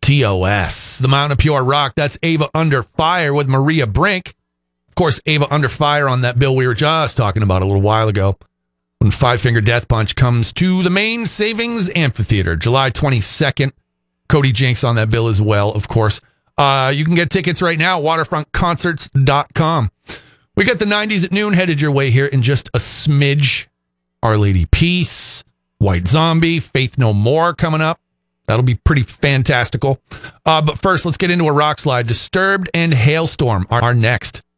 TOS, the Mountain of Pure Rock. That's Ava Under Fire with Maria Brink. Of course, Ava Under Fire on that bill we were just talking about a little while ago. When Five Finger Death Punch comes to the Main Savings Amphitheater, July 22nd. Cody Jinks on that bill as well, of course. You can get tickets right now, waterfrontconcerts.com. We got the 90s at noon headed your way here in just a smidge. Our Lady Peace, White Zombie, Faith No More coming up. That'll be pretty fantastical. But first, let's get into a rock slide. Disturbed and Hailstorm are next.